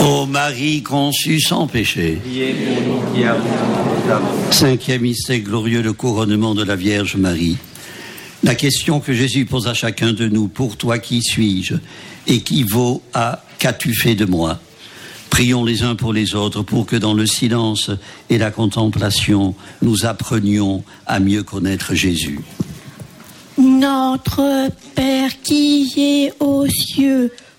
Ô Marie conçue sans péché. Priez pour nous qui avons honte. Cinquième mystère glorieux, le couronnement de la Vierge Marie. La question que Jésus pose à chacun de nous, pour toi qui suis-je, équivaut à qu'as-tu fait de moi? Prions les uns pour les autres pour que dans le silence et la contemplation, nous apprenions à mieux connaître Jésus. Notre Père qui es aux cieux,